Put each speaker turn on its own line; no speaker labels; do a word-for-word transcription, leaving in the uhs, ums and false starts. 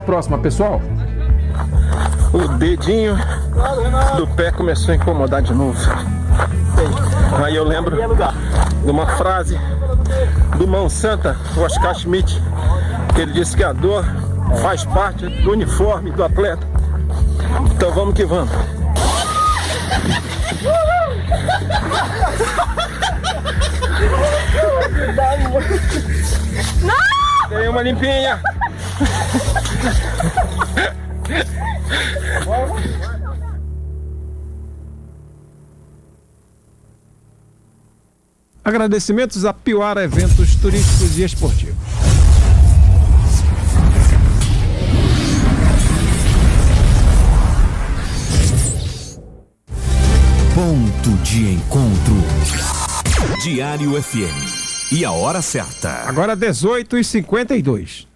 Próxima, pessoal.
O dedinho do pé começou a incomodar de novo. Aí eu lembro de uma frase do Mão Santa, Oscar Schmidt, que ele disse que a dor faz parte do uniforme do atleta. Então vamos que vamos. Não! Tem uma limpinha.
Agradecimentos a Piuara Eventos Turísticos e Esportivos.
Ponto de encontro. Diário F M. E a hora certa.
Agora dezoito e cinquenta e dois.